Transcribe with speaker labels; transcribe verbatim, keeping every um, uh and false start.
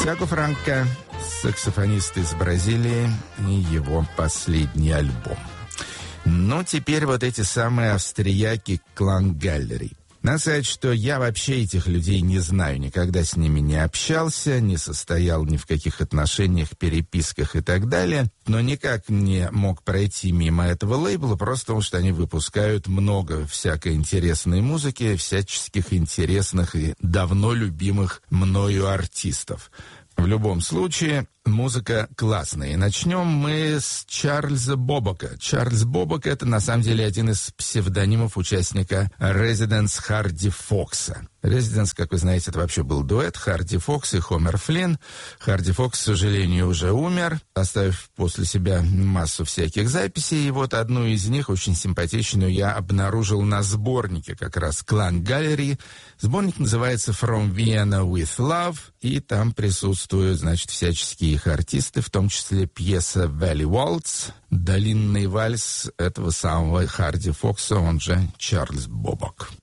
Speaker 1: Тиаго Франко, саксофонист из Бразилии, и его последний альбом. Ну, теперь вот эти самые австрияки Клан Галлери. Надо сказать, что я вообще этих людей не знаю, никогда с ними не общался, не состоял ни в каких отношениях, переписках и так далее, но никак не мог пройти мимо этого лейбла, просто потому что они выпускают много всякой интересной музыки, всяческих интересных и давно любимых мною артистов. В любом случае, музыка классная. И начнем мы с Чарльза Бобока. Чарльз Бобок — это, на самом деле, один из псевдонимов участника Residence Харди Фокса. Residence, как вы знаете, это вообще был дуэт Харди Фокс и Хомер Флинн. Харди Фокс, к сожалению, уже умер, оставив после себя массу всяких записей. И вот одну из них, очень симпатичную, я обнаружил на сборнике как раз Клан Галлери. Сборник называется «From Vienna with Love», и там присутствуют, значит, всяческие их артисты, в том числе пьеса «Valley Waltz», «Долинный вальс» этого самого Харди Фокса, он же Чарльз Бобок.